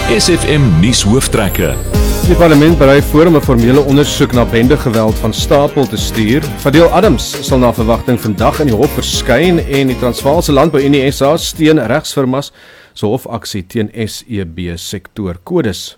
SFM nuus hooftrekke. Die parlement berei voor om 'n formele ondersoek na bendegeweld van Stapel te stuur. Fadil Adams sal na verwagting vandag in die hof verskyn en die Transvaalse Landbou-Unie SA steun regsfirmas se hofaksie teen SEB sektorkodes.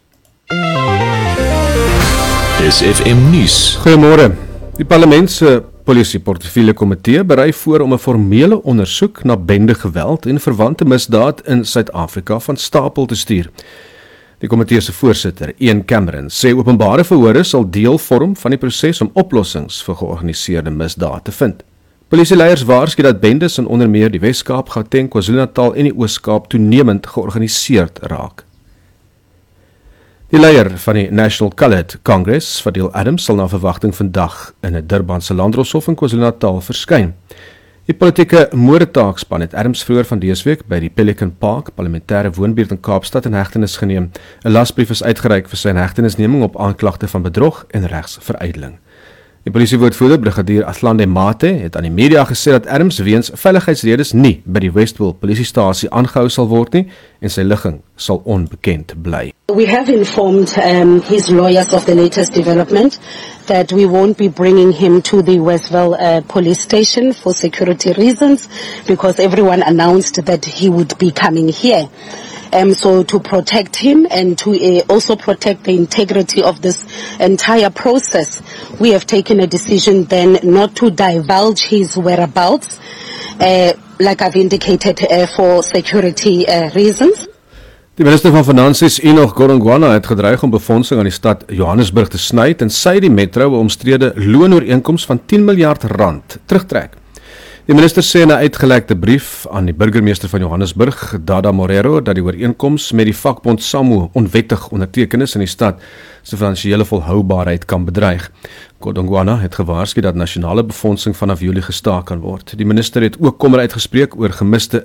SFM nuus. Goeiemôre. Die parlement se Polisieportefeulje komitee berei voor om 'n formele ondersoek na bendegeweld en verwante misdaad in Suid-Afrika van stapel te stuur. Die komitee se voorsitter, Ian Cameron, sê openbare verhore sal deel vorm van die proses om oplossings vir georganiseerde misdaad te vind. Polisieleiers waarsku dat bendes in onder meer die Wes-Kaap, Gauteng, KwaZulu-Natal en die Oos-Kaap toenemend georganiseerd raak. Die leier van die National Coloured Congress, Fadil Adams, sal na verwagting vandag in 'n Durbanse Landdroshof in KwaZulu-Natal verskyn. Die politieke moordetaakspan het Adams vroeër van dese week by die Pelican Park parlementêre woonbuurt in Kaapstad in hegtenis geneem. 'n Lasbrief is uitgereik vir sy hegtenisneming op aanklagte van bedrog en regsverydeling. Die polisiewoordvoerder, Brigadier Athlande Mate, het aan die media gesê dat Adams weens veiligheidsredes nie by die Westville polisiestasie aangehou sal word nie en sy ligging sal onbekend bly. We have informed his lawyers of the latest development that we won't be bringing him to the Westville police station for security reasons because everyone announced that he would be coming here. So to protect him and to also protect the integrity of this entire process, we have taken a decision then not to divulge his whereabouts, like I've indicated, for security reasons. Die minister van Finansies, Enoch Godongwana, het gedreig om befondsing aan die stad Johannesburg te sny tensy die metro 'n omstrede loonooreenkoms van 10 miljard rand terugtrek. Die minister sê in 'n uitgelekte brief aan die burgemeester van Johannesburg, Dada Morero, dat die ooreenkoms met die vakbond SAMWU onwettig onderteken is en die stad se finansiële volhoubaarheid kan bedreig. Godongwana het gewaarsku dat nasionale befondsing vanaf Julie gestaak kan word. Die minister het ook kommer uitgespreek oor gemiste